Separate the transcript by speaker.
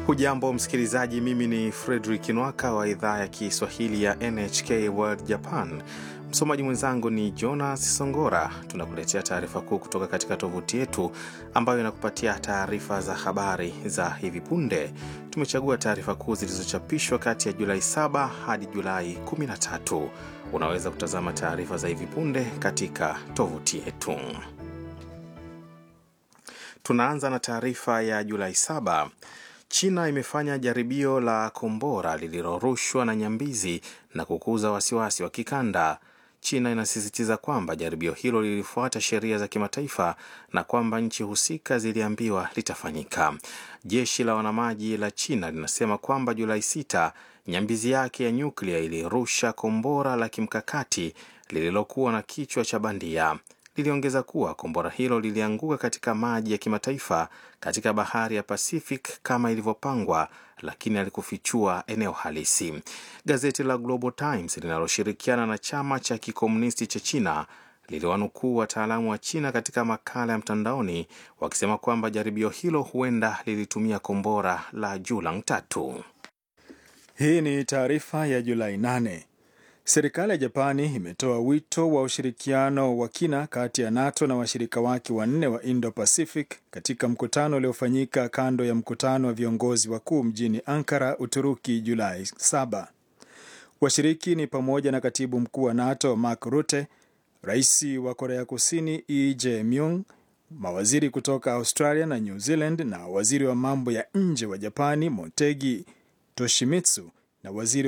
Speaker 1: Hujambo msikilizaji, mimi ni Frederick Nwaka wa idhaa ya Kiswahili ya NHK World Japan. Msomaji mwenzangu ni Jonas Songora. Tunakuletea taarifa kuu kutoka katika tovuti yetu ambayo inakupatia taarifa za habari za hivi punde. Tumechagua taarifa kuu zilizochapishwa kati ya Julai 7 hadi Julai 13. Unaweza kutazama taarifa za hivi punde katika tovuti yetu. Tunaanza na taarifa ya Julai 7. China imefanya jaribio la kombora lililorushwa na nyambizi na kukuza wasiwasi wa kikanda. China inasisitiza kwamba jaribio hilo lilifuata sheria za kimataifa na kwamba nchi husika ziliambiwa litafanyika. Jeshi la wanamaji la China linasema kwamba Julai 6 nyambizi yake ya nyuklia ilirusha kombora la kimkakati lililokuwa na kichwa cha bandia. Liliongeza kuwa kombora hilo lilianguka katika maji ya kimataifa katika bahari ya Pacific kama ilivyopangwa, lakini alikufichua eneo halisi. Gazeti la Global Times linaloshirikiana na chama cha kikomunisti cha China liliwanukuu wataalamu wa China katika makala ya mtandaoni wakisema kwamba jaribio hilo huenda lilitumia kombora la Julang 3.
Speaker 2: Hii ni taarifa ya Julai 8. Serikali ya Japani imetoa wito wa ushirikiano wa kina kati ya NATO na washirika wake wanne wa Indo-Pacific katika mkutano uliofanyika kando ya mkutano wa viongozi wakuu mjini Ankara, Uturuki, Julai 7. Washiriki ni pamoja na Katibu Mkuu wa NATO Mark Rutte, Rais wa Korea Kusini Lee Jae-myung, mawaziri kutoka Australia na New Zealand na waziri wa mambo ya nje wa Japani Motegi Toshimitsu na waziri